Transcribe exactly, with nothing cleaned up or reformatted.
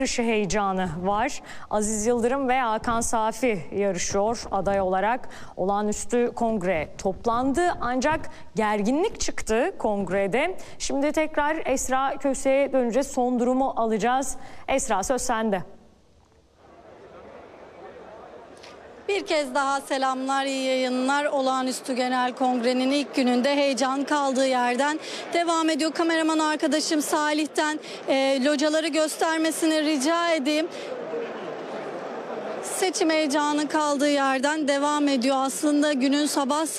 yarışı heyecanı var. Aziz Yıldırım ve Hakan Safi yarışıyor aday olarak. Olağanüstü kongre toplandı ancak gerginlik çıktı kongrede. Şimdi tekrar Esra Köse'ye döneceğiz. Son durumu alacağız. Esra, söz sende. Bir kez daha selamlar, iyi yayınlar. Olağanüstü Genel Kongre'nin ilk gününde heyecan kaldığı yerden devam ediyor. Kameraman arkadaşım Salih'ten e, locaları göstermesini rica edeyim. Seçim heyecanı kaldığı yerden devam ediyor. Aslında günün sabah